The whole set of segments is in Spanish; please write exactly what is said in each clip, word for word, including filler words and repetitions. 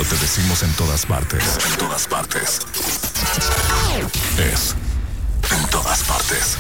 Cuando te decimos en todas partes, en todas partes, es en todas partes.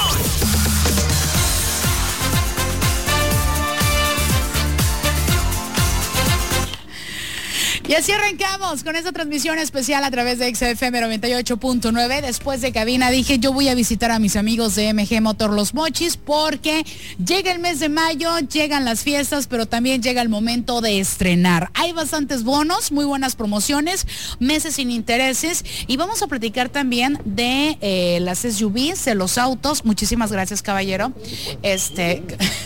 Y así arrancamos con esta transmisión especial a través de X F M noventa y ocho punto nueve. Después de cabina dije, yo voy a visitar a mis amigos de M G Motor Los Mochis porque llega el mes de mayo, llegan las fiestas, pero también llega el momento de estrenar. Hay bastantes bonos, muy buenas promociones, meses sin intereses y vamos a platicar también de eh, las S U Vs, de los autos. Muchísimas gracias, caballero. Este...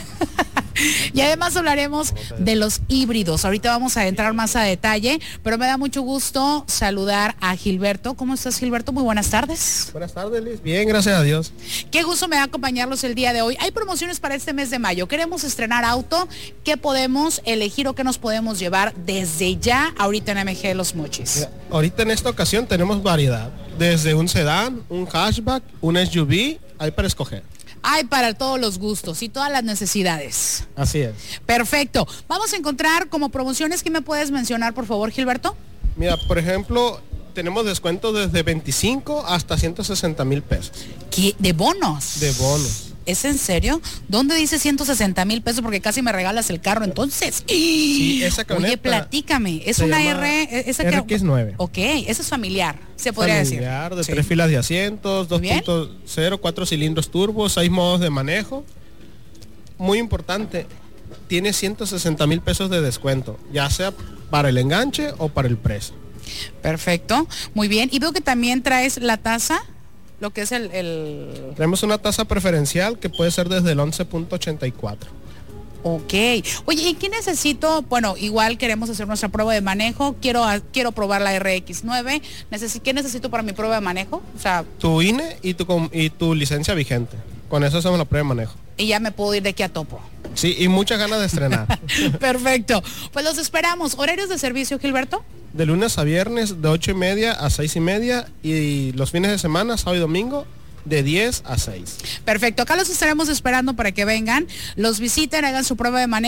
Y además hablaremos de los híbridos. Ahorita vamos a entrar más a detalle, pero me da mucho gusto saludar a Gilberto. ¿Cómo estás, Gilberto? Muy buenas tardes. Buenas tardes, Liz. Bien, gracias a Dios. Qué gusto me da acompañarlos el día de hoy. Hay promociones para este mes de mayo. Queremos estrenar auto. ¿Qué podemos elegir o qué nos podemos llevar desde ya ahorita en M G Los Mochis? Mira, ahorita en esta ocasión tenemos variedad. Desde un sedán, un hatchback, un S U V, hay para escoger. Hay para todos los gustos y todas las necesidades. Así es. Perfecto. Vamos a encontrar como promociones. ¿Qué me puedes mencionar, por favor, Gilberto? Mira, por ejemplo, tenemos descuento desde veinticinco hasta ciento sesenta mil pesos. ¿Qué? ¿De bonos? De bonos. ¿Es en serio? ¿Dónde dice ciento sesenta mil pesos? Porque casi me regalas el carro entonces. Sí, esa camioneta. Oye, platícame. Es una R... Esa R X nueve. Ok, esa es familiar, se podría familiar, decir. de Sí. tres filas de asientos, dos punto cero, cuatro cilindros turbo, seis modos de manejo. Muy importante, tiene ciento sesenta mil pesos de descuento, ya sea para el enganche o para el precio. Perfecto, muy bien. Y veo que también traes la tasa, lo que es el... el... Tenemos una tasa preferencial que puede ser desde el once punto ochenta y cuatro. Ok. Oye, ¿y qué necesito? Bueno, igual queremos hacer nuestra prueba de manejo. Quiero quiero probar la R X nueve. Necesi- ¿Qué necesito para mi prueba de manejo? O sea, Tu I N E y tu, com- y tu licencia vigente. Con eso hacemos la prueba de manejo. y ya me puedo ir de aquí a topo. Sí, y muchas ganas de estrenar. Perfecto. Pues los esperamos. ¿Horarios de servicio, Gilberto? De lunes a viernes, de ocho y media a seis y media. Y los fines de semana, sábado y domingo, de diez a seis. Perfecto. Acá los estaremos esperando para que vengan, los visiten, hagan su prueba de manejo.